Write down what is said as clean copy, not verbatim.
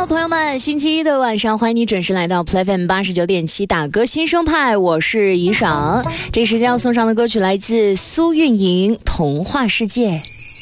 Hello， 朋友们，星期一的晚上，欢迎你准时来到 Play FM 89.7打歌新生派，我是怡赏。这时间要送上的歌曲来自苏运莹《童话世界》。